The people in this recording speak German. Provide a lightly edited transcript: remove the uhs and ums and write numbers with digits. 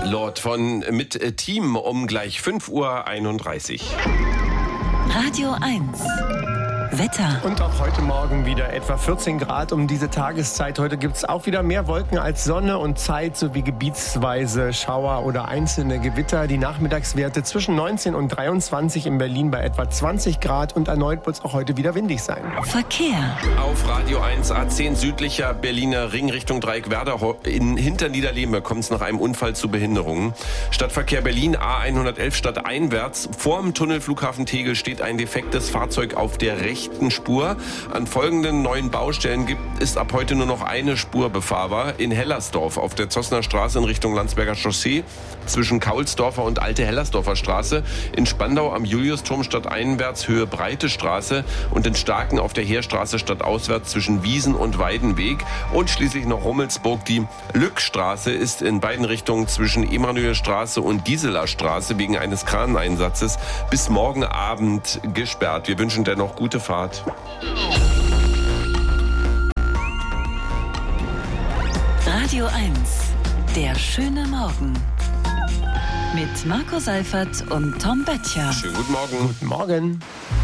Lord mit Team um gleich 5:31 Uhr. Radio 1. Wetter. Und auch heute Morgen wieder etwa 14 Grad um diese Tageszeit. Heute gibt es auch wieder mehr Wolken als Sonne und Zeit sowie gebietsweise Schauer oder einzelne Gewitter. Die Nachmittagswerte zwischen 19 und 23 in Berlin bei etwa 20 Grad und erneut wird es auch heute wieder windig sein. Verkehr. Auf Radio 1 A10 südlicher Berliner Ring Richtung Dreieck-Werder. In Hinterniederlehme kommt es nach einem Unfall zu Behinderungen. Stadtverkehr Berlin A111 stadteinwärts. Vorm Tunnelflughafen Tegel steht ein defektes Fahrzeug auf der rechten Spur. An folgenden neuen Baustellen ist ab heute nur noch eine Spur befahrbar. In Hellersdorf auf der Zossner Straße in Richtung Landsberger Chaussee zwischen Kaulsdorfer und Alte Hellersdorfer Straße. In Spandau am Juliusturm stadteinwärts Höhe Breite Straße und in Starken auf der Heerstraße stadtauswärts zwischen Wiesen und Weidenweg. Und schließlich noch Rummelsburg. Die Lückstraße ist in beiden Richtungen zwischen Emanuelstraße und Gisela Straße wegen eines Kraneinsatzes bis morgen Abend gesperrt. Wir wünschen dennoch gute Fahrt. Radio 1. Der schöne Morgen. Mit Marco Seifert und Tom Böttcher. Schönen guten Morgen. Guten Morgen.